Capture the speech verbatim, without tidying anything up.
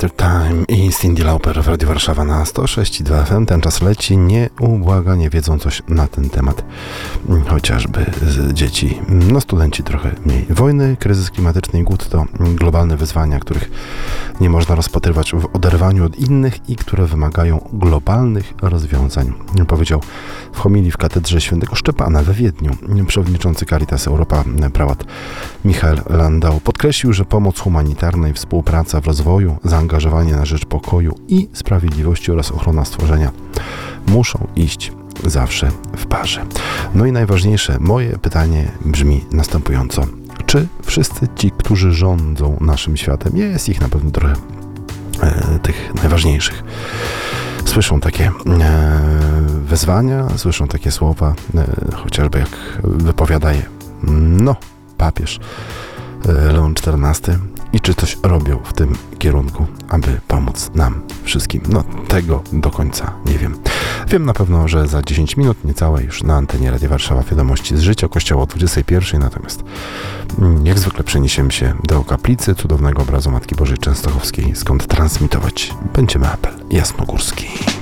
After Time i Cyndi Lauper w Radiu Warszawa na sto sześć i dwa F M. Ten czas leci, nieubłaganie wiedzą coś na ten temat, chociażby z dzieci. No studenci trochę mniej. Wojny, kryzys klimatyczny i głód to globalne wyzwania, których nie można rozpatrywać w oderwaniu od innych i które wymagają globalnych rozwiązań, powiedział w homilii w katedrze świętego Szczepana we Wiedniu przewodniczący Caritas Europa prałat Michael Landau. Podkreślił, że pomoc humanitarna i współpraca w rozwoju, zaangażowanie na rzecz pokoju i sprawiedliwości oraz ochrona stworzenia muszą iść zawsze w parze. No i najważniejsze, moje pytanie brzmi następująco. Czy wszyscy ci, którzy rządzą naszym światem, jest ich na pewno trochę e, tych najważniejszych, słyszą takie e, wezwania, słyszą takie słowa, e, chociażby jak wypowiada je no, papież e, Leon czternasty i czy coś robią w tym kierunku, aby pomóc nam wszystkim. No, tego do końca nie wiem. Wiem na pewno, że za dziesięć minut, niecałe już na antenie Radia Warszawa wiadomości z życia Kościoła o dwudziestej pierwszej, natomiast jak zwykle przeniesiemy się do kaplicy cudownego obrazu Matki Bożej Częstochowskiej, skąd transmitować będziemy apel jasnogórski.